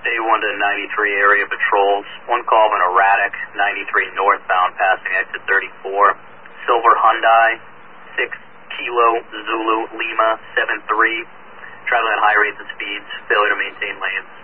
A1 to 93 area patrols. One call of an erratic 93 northbound passing exit 34. Silver Hyundai, 6 Kilo Zulu Lima 73. Traveling at high rates of speeds, failure to maintain lanes.